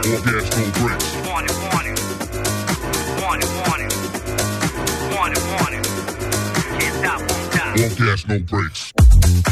All gas, no brakes. Warning, warning. Warning, warning. Warning, warning. Can't stop, won't stop. All gas, no brakes.